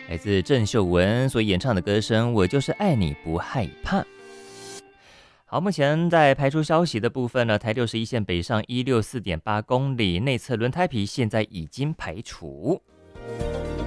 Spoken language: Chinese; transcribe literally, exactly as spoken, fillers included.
来自郑秀文所演唱的歌声《我就是爱你不害怕》。好，目前在排除消息的部分呢，台六十一线北上一六四点八公里内侧轮胎皮现在已经排除。